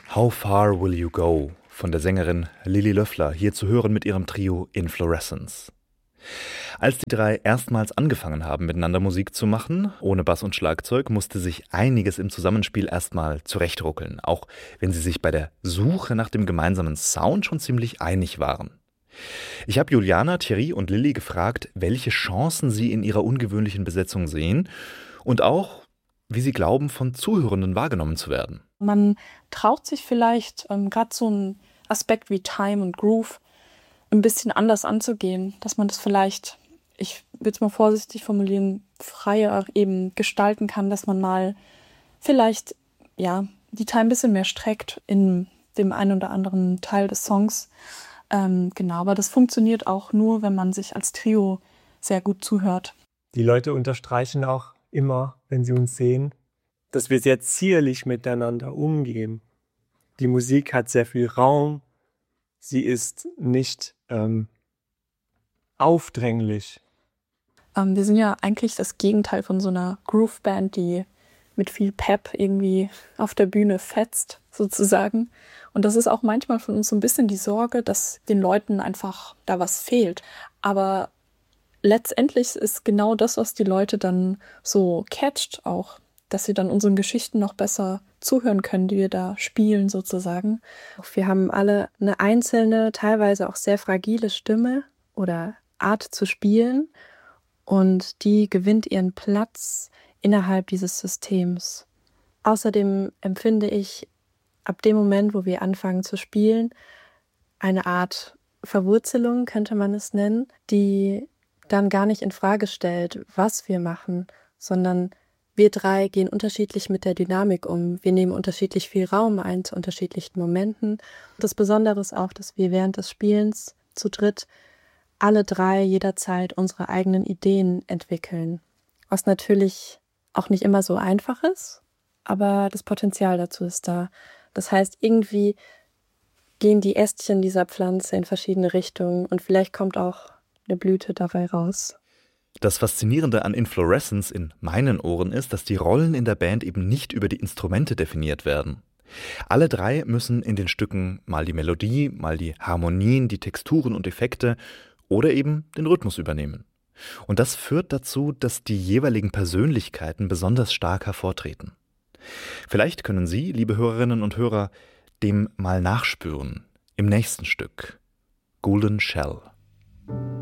How Far Will You Go von der Sängerin Lilly Löffler, hier zu hören mit ihrem Trio Inflorescence. Als die drei erstmals angefangen haben, miteinander Musik zu machen, ohne Bass und Schlagzeug, musste sich einiges im Zusammenspiel erstmal zurechtruckeln, auch wenn sie sich bei der Suche nach dem gemeinsamen Sound schon ziemlich einig waren. Ich habe Juliana, Thierry und Lilly gefragt, welche Chancen sie in ihrer ungewöhnlichen Besetzung sehen und auch, wie sie glauben, von Zuhörenden wahrgenommen zu werden. Man traut sich vielleicht, gerade so einen Aspekt wie Time und Groove ein bisschen anders anzugehen, dass man das vielleicht, ich würde es mal vorsichtig formulieren, freier eben gestalten kann, dass man mal vielleicht die Time ein bisschen mehr streckt in dem einen oder anderen Teil des Songs. Genau, aber das funktioniert auch nur, wenn man sich als Trio sehr gut zuhört. Die Leute unterstreichen auch immer, wenn sie uns sehen, dass wir sehr zierlich miteinander umgehen. Die Musik hat sehr viel Raum. Sie ist nicht aufdringlich. Wir sind ja eigentlich das Gegenteil von so einer Groove-Band, die mit viel Pep irgendwie auf der Bühne fetzt, sozusagen. Und das ist auch manchmal von uns so ein bisschen die Sorge, dass den Leuten einfach da was fehlt. Aber letztendlich ist genau das, was die Leute dann so catcht auch, dass sie dann unseren Geschichten noch besser zuhören können, die wir da spielen sozusagen. Wir haben alle eine einzelne, teilweise auch sehr fragile Stimme oder Art zu spielen und die gewinnt ihren Platz innerhalb dieses Systems. Außerdem empfinde ich ab dem Moment, wo wir anfangen zu spielen, eine Art Verwurzelung, könnte man es nennen, die dann gar nicht in Frage stellt, was wir machen, sondern wir drei gehen unterschiedlich mit der Dynamik um. Wir nehmen unterschiedlich viel Raum ein zu unterschiedlichen Momenten. Das Besondere ist auch, dass wir während des Spielens zu dritt alle drei jederzeit unsere eigenen Ideen entwickeln. Was natürlich auch nicht immer so einfach ist, aber das Potenzial dazu ist da. Das heißt, irgendwie gehen die Ästchen dieser Pflanze in verschiedene Richtungen und vielleicht kommt auch eine Blüte dabei raus. Das Faszinierende an Inflorescence in meinen Ohren ist, dass die Rollen in der Band eben nicht über die Instrumente definiert werden. Alle drei müssen in den Stücken mal die Melodie, mal die Harmonien, die Texturen und Effekte oder eben den Rhythmus übernehmen. Und das führt dazu, dass die jeweiligen Persönlichkeiten besonders stark hervortreten. Vielleicht können Sie, liebe Hörerinnen und Hörer, dem mal nachspüren im nächsten Stück Golden Shell.